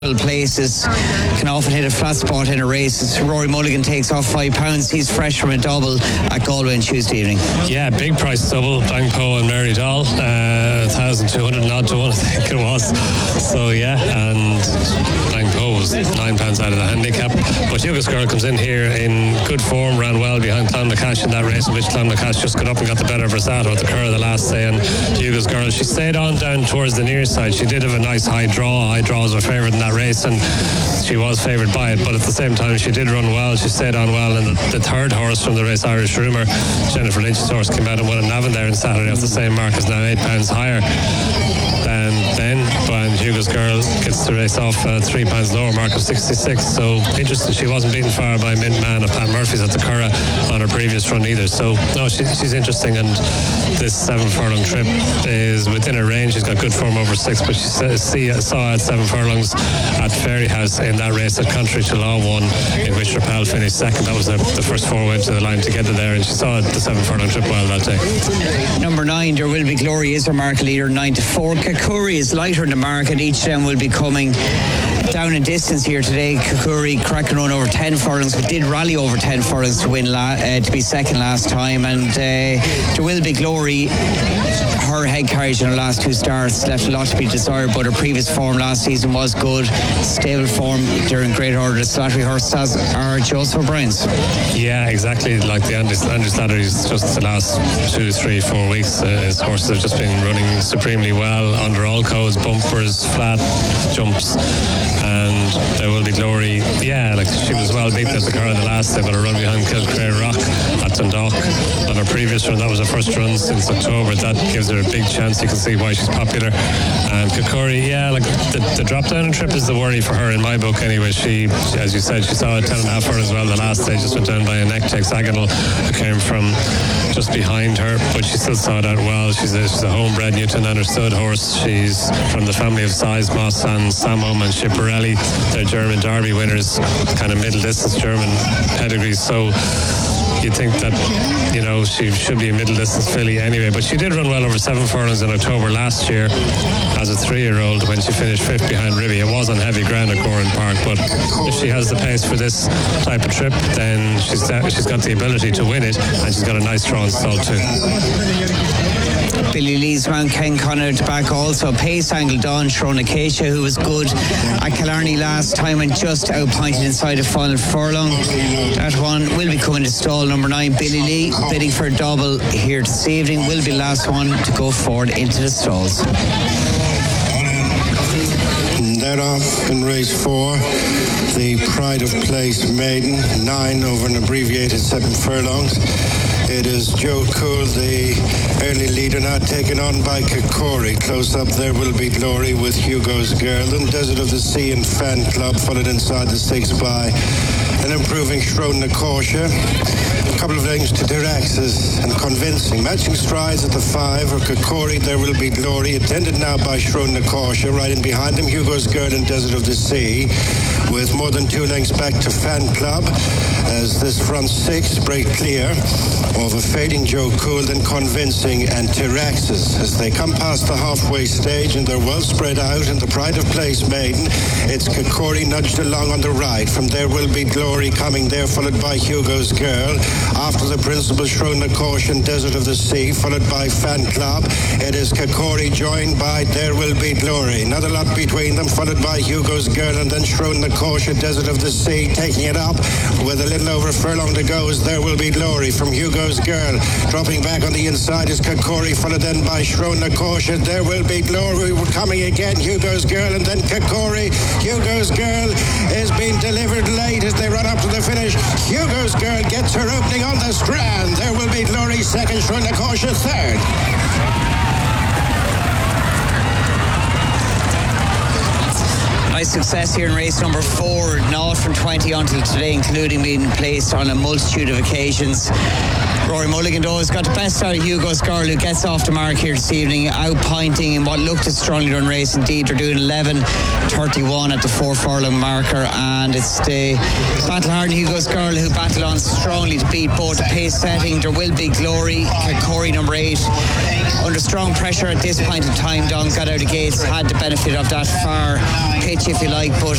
places, can often hit a flat spot in a race. As Rory Mulligan takes off £5. He's fresh from a double at Galway on Tuesday evening. Yeah, big price double, Bangpo and Mary Doll, 1,200 odd to 1 I think it was. So yeah, and Bangpo was £9 out of the handicap, but Hugo's Girl comes in here in good form, ran well behind Clonmacnoise in that race, in which Clonmacnoise just got up and got the better of Versato at the Curragh the last day. And Hugo's Girl, she stayed on down towards the near side. She did have a nice high draw. High draws were favoured in that race, and she was favoured by it, but at the same time she did run well. She stayed on well, and the third horse from the race, Irish Rumour, Jennifer Lynch's horse, came out and won at Navan there on Saturday off the same mark, is now £8 higher than then, and Hugo's Girl gets to race off £3 lower, mark of 66. So interesting, she wasn't beaten far by Mint Man of Pat Murphy's at the Curragh on her previous run either. So no, she's interesting, and this 7 furlong trip is within her range. She's got good form over 6, but she saw at 7 furlongs at Fairyhouse in that race that Contrary to Law won, in which Rappel finished second. That was the first 4 went to the line to get to there, and she saw the 7 furlong trip well that day. Number 9, There Will Be Glory, is her market leader, 9-4. Kakuri is lighter in the market. Each of them will be coming down in distance here today. Kakuri cracking run over 10 furlongs, but did rally over 10 furlongs to win to be second last time. And There Will Be Glory, her head carriage in her last 2 starts left a lot to be desired, but her previous form last season was good. Stable form during great order. The Slattery horses are Joseph O'Brien's. Yeah, exactly. Like the Andrew Slattery's, just the last 2, 3, 4 weeks, his horses have just been running supremely well under all codes, bumpers, flat jumps, and There Will Be Glory. Yeah, like she was well beaten at the Curragh the last day, but a run behind Kilcrea Rock at Dundalk on her previous run. That was her first run since October. That gives her a big chance. You can see why she's popular. And Kakuri, yeah, like the drop down trip is the worry for her in my book anyway. She, as you said, she saw a 10.5 her as well the last day, just went down by a neck check. Saganal, who came from just behind her, but she still saw it out well. She's a homebred Newton understood horse. She's from the family of Sizemos and Samom and Schipperelli. They're German Derby winners, kind of middle distance German pedigrees. So you'd think that, you know, she should be a middle distance filly anyway, but she did run well over 7 furlongs in October last year as a 3-year-old when she finished 5th behind Ribby. It was on heavy ground at Goran Park, but if she has the pace for this type of trip, then she's got the ability to win it, and she's got a nice draw installed too. Billy Lee's man Ken Connor at the back also. Pace Angle Dawn, Sharon Acacia, who was good at Killarney last time and just outpointed inside the final furlong. That one will be coming to stall. Number 9, Billy Lee, bidding for a double here this evening, will be last one to go forward into the stalls. Thereof in race 4, the Pride of Place Maiden, 9 over an abbreviated 7 furlongs. It is Joe Cool, the early leader, now taken on by Kakuri. Close up, There Will Be Glory with Hugo's Girl. And Desert of the Sea and Fan Club followed inside the 6 by an improving Schrodner Korsche. A couple of lengths to Diraxis and Convincing. Matching strides at the 5 are Kakuri, There Will Be Glory, attended now by Schrodner Korsche. Right in behind them, Hugo's Girl and Desert of the Sea, with more than 2 lengths back to Fan Club, as this front 6 break clear of a fading Joe Cool, then Convincing and Tiraxis. As they come past the halfway stage and they're well spread out in the Pride of Place Maiden, it's Kakuri nudged along on the right. From There Will Be Glory coming there, followed by Hugo's Girl. After the principal, Schrodner Caution, Desert of the Sea, followed by Fan Club. It is Kakuri joined by There Will Be Glory. Another lot between them, followed by Hugo's Girl, and then Schrodner Caution, Desert of the Sea, taking it up with a little over a furlong to go is There Will Be Glory. From Hugo's Girl, dropping back on the inside is Kakuri, followed then by Schrodner Caution. There Will Be Glory coming again, Hugo's Girl, and then Kakuri. Hugo's Girl is being delivered late as they run up to the finish. Hugo's Girl gets her opening on the strand. There Will Be Glory second, Schrodner Caution third. Nice success here in race number 4, 0 from 20 until today, including being placed on a multitude of occasions. Rory Mulligan, though, has got the best out of Hugo's Girl, who gets off the mark here this evening, outpointing in what looked a strongly run race indeed. They're doing 11.31 at the 4 furlong marker, and it's the battle hard Hugo's Girl who battle on strongly to beat both the pace setting There Will Be Glory. Kakuri, number 8, under strong pressure at this point in time. Don got out of the gates, had the benefit of that far pitch, if you like, but